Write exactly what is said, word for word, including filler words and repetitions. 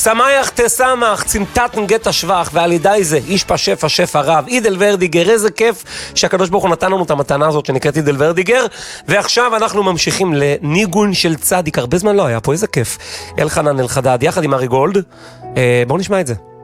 שמח תשמח, צמתת נגת השבח, ועל ידי זה איש פשף השף הרב, אידל ורדיגר. איזה כיף שהקדוש ברוך הוא נתן לנו את המתנה הזאת שנקראת אידל ורדיגר. ועכשיו אנחנו ממשיכים לניגון של צדיק. הרבה זמן לא היה פה, איזה כיף. אלחנן אלחדד יחד עם ארי גולד. אה, בואו נשמע את זה.